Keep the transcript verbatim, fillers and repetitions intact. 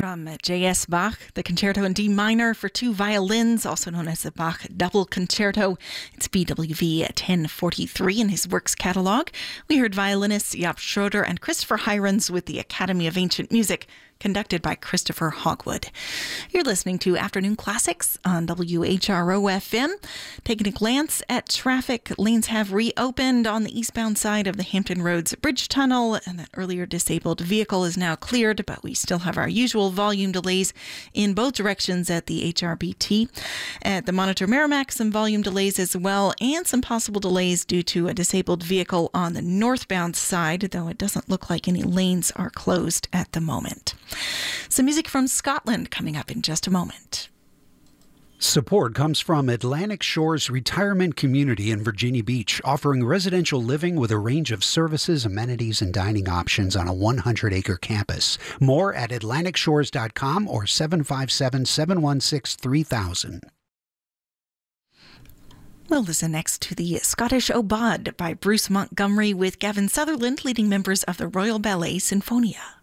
From J S. Bach, the Concerto in D minor for two violins, also known as the Bach Double Concerto. It's B W V ten forty-three in his works catalog. We heard violinists Jaap Schroeder and Christopher Hirons with the Academy of Ancient Music, conducted by Christopher Hogwood. You're listening to Afternoon Classics on W H R O F M. Taking a glance at traffic, lanes have reopened on the eastbound side of the Hampton Roads Bridge Tunnel, and that earlier disabled vehicle is now cleared, but we still have our usual volume delays in both directions at the H R B T. At the Monitor Merrimack, some volume delays as well, and some possible delays due to a disabled vehicle on the northbound side, though it doesn't look like any lanes are closed at the moment. Some music from Scotland coming up in just a moment. Support comes from Atlantic Shores Retirement Community in Virginia Beach, offering residential living with a range of services, amenities, and dining options on a one hundred acre campus. More at atlantic shores dot com or seven five seven, seven one six, three thousand. We'll listen next to the Scottish Aubade by Bruce Montgomery with Gavin Sutherland leading members of the Royal Ballet Sinfonia.